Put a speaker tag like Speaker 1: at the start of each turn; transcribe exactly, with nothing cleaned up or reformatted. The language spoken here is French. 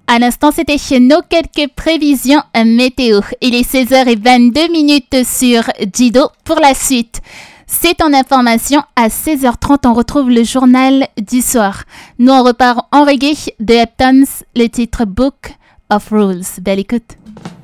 Speaker 1: À l'instant, c'était chez nous quelques prévisions météo. Il est seize heures vingt-deux minutes sur Jido. Pour la suite, c'est en information à seize heures trente. On retrouve le journal du soir. Nous, on repart en reggae de Heptones, le titre Book of Rules. Belle écoute.